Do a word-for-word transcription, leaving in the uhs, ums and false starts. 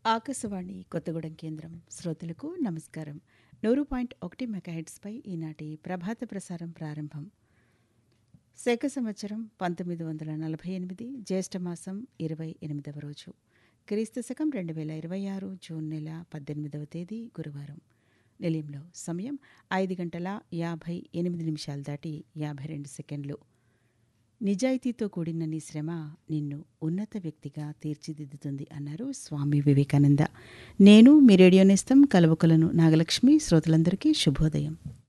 ఆకాశవాణి కొత్తగూడెం కేంద్రం శ్రోతలకు నమస్కారం. నూరు పాయింట్ ఒకటి మెగాహెట్స్పై ఈనాటి ప్రభాత ప్రసారం ప్రారంభం. శక సంవత్సరం పంతొమ్మిది వందల నలభై ఎనిమిది జ్యేష్ఠమాసం ఇరవై ఎనిమిదవ రోజు, క్రీస్తు శకం రెండు వేల ఇరవై ఆరు జూన్ నెల పద్దెనిమిదవ తేదీ గురువారం. నిలయంలో సమయం ఐదు గంటల యాభై ఎనిమిది నిమిషాలు దాటి యాభై రెండు సెకండ్లు. నిజాయితీతో కూడిన నీ శ్రమ నిన్ను ఉన్నత వ్యక్తిగా తీర్చిదిద్దుతుంది అన్నారు స్వామి వివేకానంద. నేను మీ రేడియో నేస్తం కలవకులను నాగలక్ష్మి. శ్రోతలందరికీ శుభోదయం.